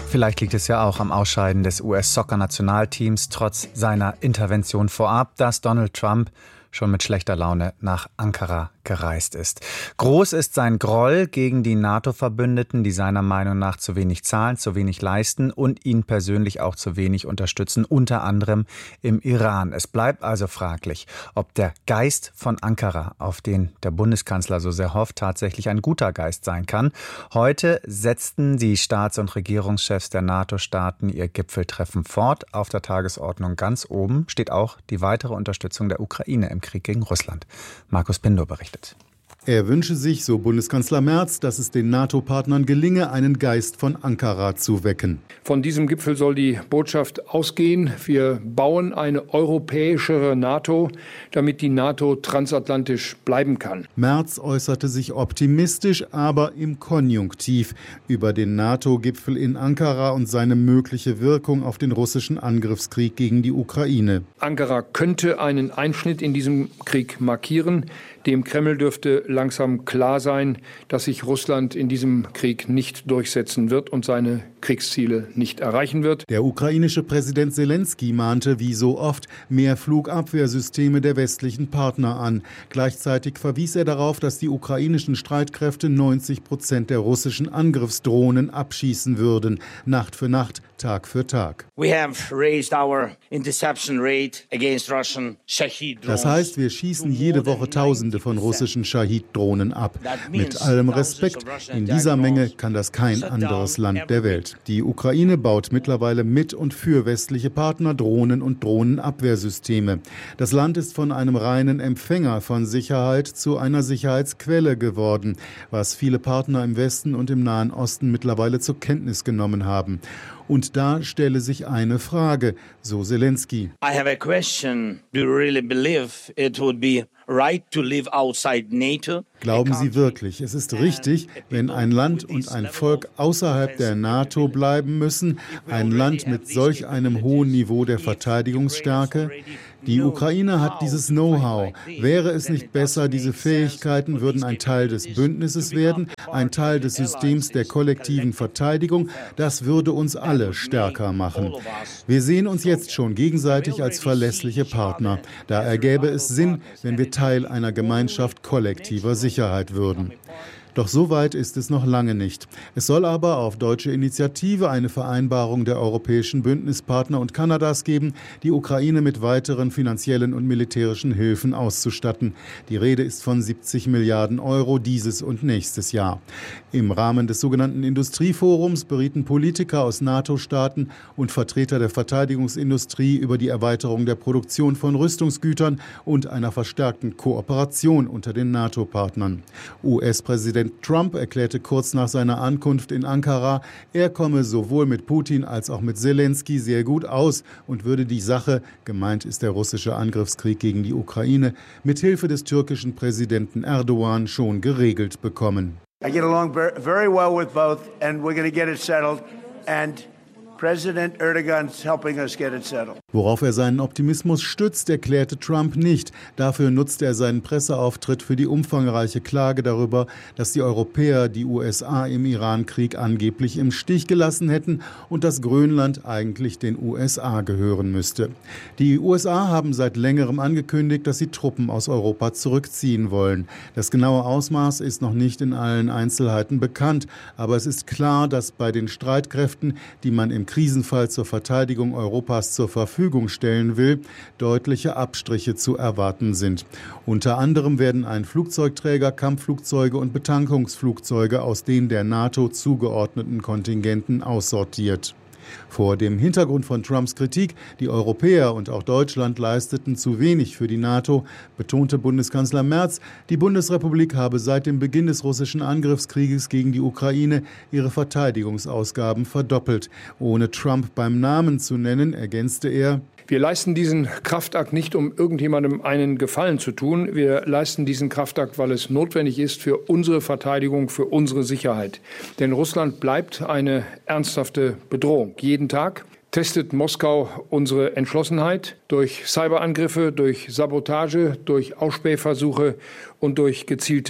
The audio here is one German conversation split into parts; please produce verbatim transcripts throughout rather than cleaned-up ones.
Vielleicht liegt es ja auch am Ausscheiden des U S-Soccer-Nationalteams trotz seiner Intervention vorab, dass Donald Trump schon mit schlechter Laune nach Ankara gereist ist. Groß ist sein Groll gegen die NATO-Verbündeten, die seiner Meinung nach zu wenig zahlen, zu wenig leisten und ihn persönlich auch zu wenig unterstützen, unter anderem im Iran. Es bleibt also fraglich, ob der Geist von Ankara, auf den der Bundeskanzler so sehr hofft, tatsächlich ein guter Geist sein kann. Heute setzten die Staats- und Regierungschefs der NATO-Staaten ihr Gipfeltreffen fort. Auf der Tagesordnung ganz oben steht auch die weitere Unterstützung der Ukraine im Krieg gegen Russland. Markus Pindow berichtet. Er wünsche sich, so Bundeskanzler Merz, dass es den NATO-Partnern gelinge, einen Geist von Ankara zu wecken. Von diesem Gipfel soll die Botschaft ausgehen: Wir bauen eine europäischere NATO, damit die NATO transatlantisch bleiben kann. Merz äußerte sich optimistisch, aber im Konjunktiv über den NATO-Gipfel in Ankara und seine mögliche Wirkung auf den russischen Angriffskrieg gegen die Ukraine. Ankara könnte einen Einschnitt in diesem Krieg markieren. Dem Kreml dürfte langsam klar sein, dass sich Russland in diesem Krieg nicht durchsetzen wird und seine Kriegsziele nicht erreichen wird. Der ukrainische Präsident Selenskyj mahnte wie so oft mehr Flugabwehrsysteme der westlichen Partner an. Gleichzeitig verwies er darauf, dass die ukrainischen Streitkräfte neunzig Prozent der russischen Angriffsdrohnen abschießen würden, Nacht für Nacht, Tag für Tag. We have raised our interception rate against Russian Shahid drones. Das heißt, wir schießen jede Woche Tausende von russischen Shahid-Drohnen ab. Mit allem Respekt, in dieser Menge kann das kein anderes Land der Welt. Die Ukraine baut mittlerweile mit und für westliche Partner Drohnen und Drohnenabwehrsysteme. Das Land ist von einem reinen Empfänger von Sicherheit zu einer Sicherheitsquelle geworden, was viele Partner im Westen und im Nahen Osten mittlerweile zur Kenntnis genommen haben. Und da stelle sich eine Frage, so Selenskyj. I have a question. Do you really believe it would be right to live outside NATO? Glauben Sie wirklich, es ist richtig, wenn ein Land und ein Volk außerhalb der NATO bleiben müssen, ein Land mit solch einem hohen Niveau der Verteidigungsstärke? Die Ukraine hat dieses Know-how. Wäre es nicht besser, diese Fähigkeiten würden ein Teil des Bündnisses werden, ein Teil des Systems der kollektiven Verteidigung? Das würde uns alle stärker machen. Wir sehen uns jetzt schon gegenseitig als verlässliche Partner. Da ergäbe es Sinn, wenn wir Teil einer Gemeinschaft kollektiver Sicherheit würden. Doch so weit ist es noch lange nicht. Es soll aber auf deutsche Initiative eine Vereinbarung der europäischen Bündnispartner und Kanadas geben, die Ukraine mit weiteren finanziellen und militärischen Hilfen auszustatten. Die Rede ist von siebzig Milliarden Euro dieses und nächstes Jahr. Im Rahmen des sogenannten Industrieforums berieten Politiker aus NATO-Staaten und Vertreter der Verteidigungsindustrie über die Erweiterung der Produktion von Rüstungsgütern und einer verstärkten Kooperation unter den NATO-Partnern. U S-Präsident Trump erklärte kurz nach seiner Ankunft in Ankara, er komme sowohl mit Putin als auch mit Selenskyj sehr gut aus und würde die Sache, gemeint ist der russische Angriffskrieg gegen die Ukraine, mit Hilfe des türkischen Präsidenten Erdogan schon geregelt bekommen. I get along very well with both and we're going to get it settled and President Erdogan's helping us get it settled. Worauf er seinen Optimismus stützt, erklärte Trump nicht. Dafür nutzt er seinen Presseauftritt für die umfangreiche Klage darüber, dass die Europäer die U S A im Irankrieg angeblich im Stich gelassen hätten und dass Grönland eigentlich den U S A gehören müsste. Die U S A haben seit längerem angekündigt, dass sie Truppen aus Europa zurückziehen wollen. Das genaue Ausmaß ist noch nicht in allen Einzelheiten bekannt, aber es ist klar, dass bei den Streitkräften, die man im Krisenfall zur Verteidigung Europas zur Verfügung stellen will, deutliche Abstriche zu erwarten sind. Unter anderem werden ein Flugzeugträger, Kampfflugzeuge und Betankungsflugzeuge aus den der NATO zugeordneten Kontingenten aussortiert. Vor dem Hintergrund von Trumps Kritik, die Europäer und auch Deutschland leisteten zu wenig für die NATO, betonte Bundeskanzler Merz, die Bundesrepublik habe seit dem Beginn des russischen Angriffskrieges gegen die Ukraine ihre Verteidigungsausgaben verdoppelt. Ohne Trump beim Namen zu nennen, ergänzte er: Wir leisten diesen Kraftakt nicht, um irgendjemandem einen Gefallen zu tun. Wir leisten diesen Kraftakt, weil es notwendig ist für unsere Verteidigung, für unsere Sicherheit. Denn Russland bleibt eine ernsthafte Bedrohung. Jeden Tag testet Moskau unsere Entschlossenheit durch Cyberangriffe, durch Sabotage, durch Ausspähversuche und durch gezielte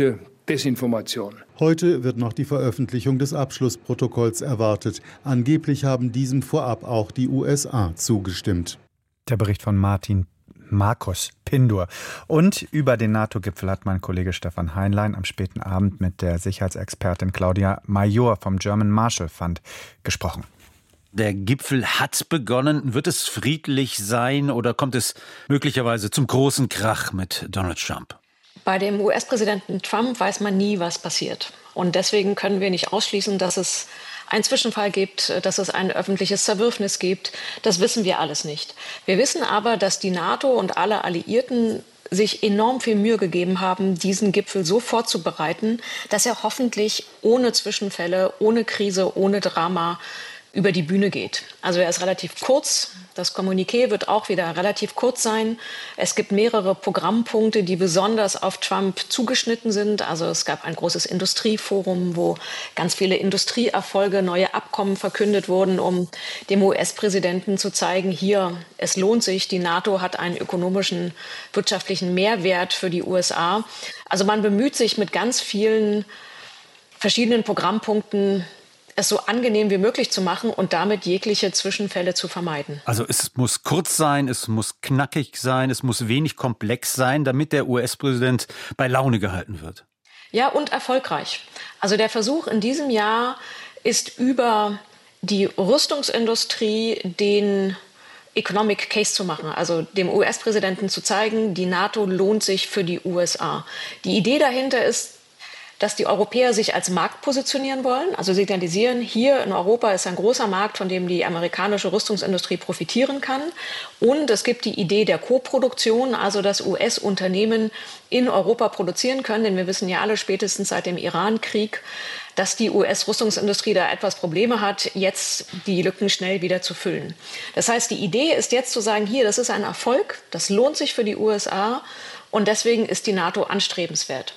Desinformation. Heute wird noch die Veröffentlichung des Abschlussprotokolls erwartet. Angeblich haben diesem vorab auch die U S A zugestimmt. Der Bericht von Martin Markus Pindur. Und über den NATO-Gipfel hat mein Kollege Stefan Heinlein am späten Abend mit der Sicherheitsexpertin Claudia Major vom German Marshall Fund gesprochen. Der Gipfel hat begonnen. Wird es friedlich sein oder kommt es möglicherweise zum großen Krach mit Donald Trump? Bei dem U S-Präsidenten Trump weiß man nie, was passiert. Und deswegen können wir nicht ausschließen, dass es einen Zwischenfall gibt, dass es ein öffentliches Zerwürfnis gibt. Das wissen wir alles nicht. Wir wissen aber, dass die NATO und alle Alliierten sich enorm viel Mühe gegeben haben, diesen Gipfel so vorzubereiten, dass er hoffentlich ohne Zwischenfälle, ohne Krise, ohne Drama über die Bühne geht. Also er ist relativ kurz. Das Kommuniqué wird auch wieder relativ kurz sein. Es gibt mehrere Programmpunkte, die besonders auf Trump zugeschnitten sind. Also es gab ein großes Industrieforum, wo ganz viele Industrieerfolge, neue Abkommen verkündet wurden, um dem U S-Präsidenten zu zeigen, hier, es lohnt sich, die NATO hat einen ökonomischen, wirtschaftlichen Mehrwert für die U S A. Also man bemüht sich mit ganz vielen verschiedenen Programmpunkten, es so angenehm wie möglich zu machen und damit jegliche Zwischenfälle zu vermeiden. Also es muss kurz sein, es muss knackig sein, es muss wenig komplex sein, damit der U S-Präsident bei Laune gehalten wird. Ja, und erfolgreich. Also der Versuch in diesem Jahr ist über die Rüstungsindustrie den Economic Case zu machen, also dem U S-Präsidenten zu zeigen, die NATO lohnt sich für die U S A. Die Idee dahinter ist, dass die Europäer sich als Markt positionieren wollen, also signalisieren, hier in Europa ist ein großer Markt, von dem die amerikanische Rüstungsindustrie profitieren kann. Und es gibt die Idee der Koproduktion, also dass U S-Unternehmen in Europa produzieren können, denn wir wissen ja alle spätestens seit dem Iran-Krieg, dass die U S-Rüstungsindustrie da etwas Probleme hat, jetzt die Lücken schnell wieder zu füllen. Das heißt, die Idee ist jetzt zu sagen, hier, das ist ein Erfolg, das lohnt sich für die U S A und deswegen ist die NATO anstrebenswert.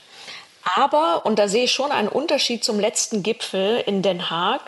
Aber, und da sehe ich schon einen Unterschied zum letzten Gipfel in Den Haag,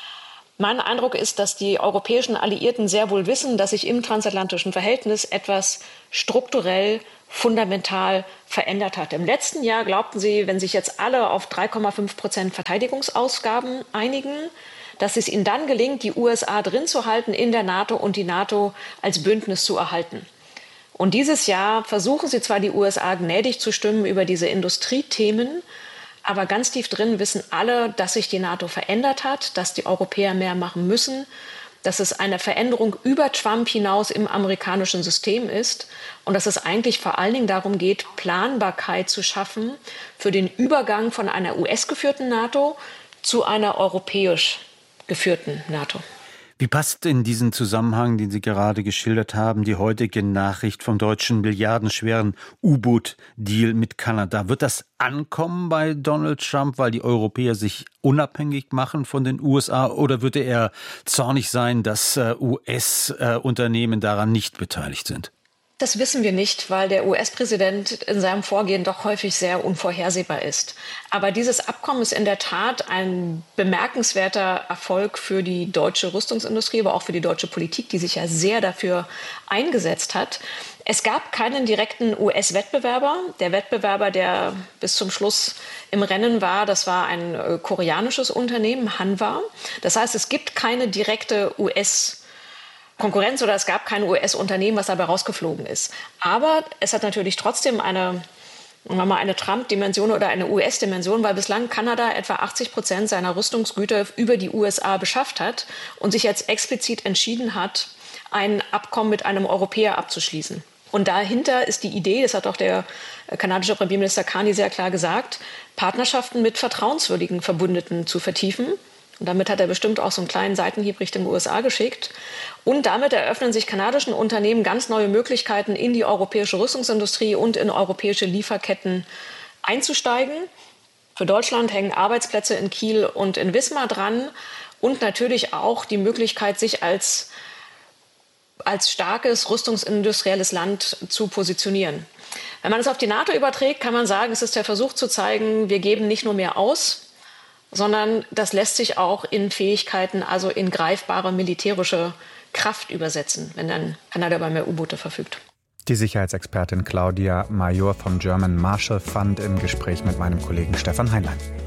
mein Eindruck ist, dass die europäischen Alliierten sehr wohl wissen, dass sich im transatlantischen Verhältnis etwas strukturell, fundamental verändert hat. Im letzten Jahr glaubten sie, wenn sich jetzt alle auf drei Komma fünf Prozent Verteidigungsausgaben einigen, dass es ihnen dann gelingt, die U S A drin zu halten in der NATO und die NATO als Bündnis zu erhalten. Und dieses Jahr versuchen sie zwar, die U S A gnädig zu stimmen über diese Industriethemen, aber ganz tief drin wissen alle, dass sich die NATO verändert hat, dass die Europäer mehr machen müssen, dass es eine Veränderung über Trump hinaus im amerikanischen System ist und dass es eigentlich vor allen Dingen darum geht, Planbarkeit zu schaffen für den Übergang von einer U S-geführten NATO zu einer europäisch geführten NATO. Wie passt in diesen Zusammenhang, den Sie gerade geschildert haben, die heutige Nachricht vom deutschen milliardenschweren U-Boot-Deal mit Kanada? Wird das ankommen bei Donald Trump, weil die Europäer sich unabhängig machen von den U S A? Oder würde er zornig sein, dass U S-Unternehmen daran nicht beteiligt sind? Das wissen wir nicht, weil der U S-Präsident in seinem Vorgehen doch häufig sehr unvorhersehbar ist. Aber dieses Abkommen ist in der Tat ein bemerkenswerter Erfolg für die deutsche Rüstungsindustrie, aber auch für die deutsche Politik, die sich ja sehr dafür eingesetzt hat. Es gab keinen direkten U S-Wettbewerber. Der Wettbewerber, der bis zum Schluss im Rennen war, das war ein äh, koreanisches Unternehmen, Hanwha. Das heißt, es gibt keine direkte U S- Konkurrenz oder es gab kein U S-Unternehmen, was dabei rausgeflogen ist. Aber es hat natürlich trotzdem eine, sagen wir mal, eine Trump-Dimension oder eine U S-Dimension, weil bislang Kanada etwa achtzig Prozent seiner Rüstungsgüter über die U S A beschafft hat und sich jetzt explizit entschieden hat, ein Abkommen mit einem Europäer abzuschließen. Und dahinter ist die Idee, das hat auch der kanadische Premierminister Carney sehr klar gesagt, Partnerschaften mit vertrauenswürdigen Verbündeten zu vertiefen. Und damit hat er bestimmt auch so einen kleinen Seitenhieb Richtung U S A geschickt. Und damit eröffnen sich kanadischen Unternehmen ganz neue Möglichkeiten, in die europäische Rüstungsindustrie und in europäische Lieferketten einzusteigen. Für Deutschland hängen Arbeitsplätze in Kiel und in Wismar dran. Und natürlich auch die Möglichkeit, sich als, als starkes rüstungsindustrielles Land zu positionieren. Wenn man es auf die NATO überträgt, kann man sagen, es ist der Versuch zu zeigen, wir geben nicht nur mehr aus, sondern das lässt sich auch in Fähigkeiten, also in greifbare militärische Kraft übersetzen, wenn dann Kanada über mehr U-Boote verfügt. Die Sicherheitsexpertin Claudia Major vom German Marshall Fund im Gespräch mit meinem Kollegen Stefan Heinlein.